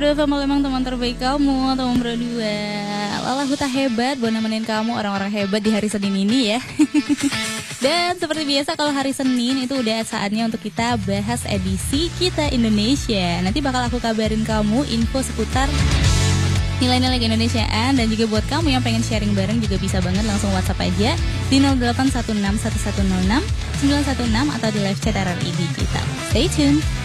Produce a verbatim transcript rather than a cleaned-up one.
Berdua F M memang teman terbaik kamu, teman berdua. Lala Huta hebat buat nemenin kamu orang-orang hebat di hari Senin ini ya. Dan seperti biasa kalau hari Senin itu udah saatnya untuk kita bahas edisi Kita Indonesia. Nanti bakal aku kabarin kamu info seputar nilai-nilai keindonesiaan. Dan juga buat kamu yang pengen sharing bareng juga bisa banget langsung WhatsApp aja di nol delapan satu enam satu satu nol enam sembilan satu enam atau di live chat R R I Digital. Stay tuned.